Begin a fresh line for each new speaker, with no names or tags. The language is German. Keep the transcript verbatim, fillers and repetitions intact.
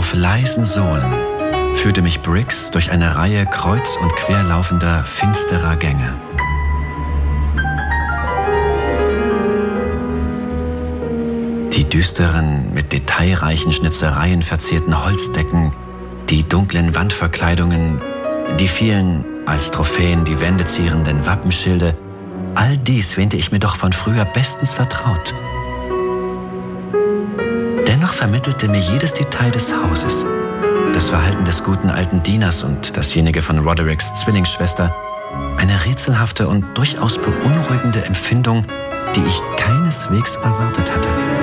Auf leisen Sohlen führte mich Briggs durch eine Reihe kreuz und quer laufender, finsterer Gänge. Die düsteren, mit detailreichen Schnitzereien verzierten Holzdecken, die dunklen Wandverkleidungen, die vielen, als Trophäen die Wände zierenden Wappenschilde, all dies wähnte ich mir doch von früher bestens vertraut. Dennoch vermittelte mir jedes Detail des Hauses, das Verhalten des guten alten Dieners und dasjenige von Rodericks Zwillingsschwester, eine rätselhafte und durchaus beunruhigende Empfindung, die ich keineswegs erwartet hatte.